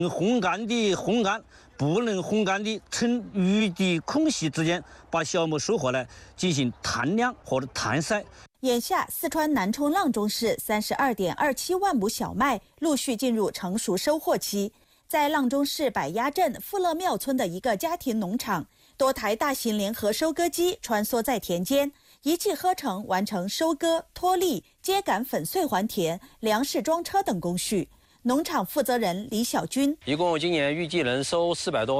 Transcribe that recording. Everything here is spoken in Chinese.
烘干的烘干，不能烘干的趁雨的空隙之间，把小麦收获来进行摊晾或者摊晒。 眼下，四川南充阆中市32.27万亩小麦陆续进入成熟收获期。在阆中市百鸭镇富乐庙村的一个家庭农场，多台大型联合收割机穿梭在田间，一气呵成完成收割、脱粒、秸秆粉碎还田、粮食装车等工序。农场负责人李小军： 一共今年预计能收400多万。